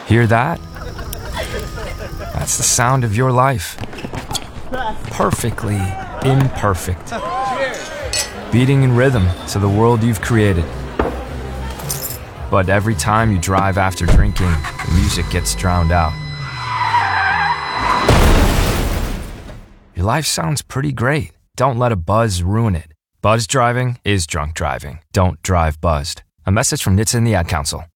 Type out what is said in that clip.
Hear that? That's the sound of your life. Perfectly imperfect. Beating in rhythm to the world you've created. But every time you drive after drinking, the music gets drowned out. Your life sounds pretty great. Don't let a buzz ruin it. Buzz driving is drunk driving. Don't drive buzzed. A message from NHTSA and the Ad Council.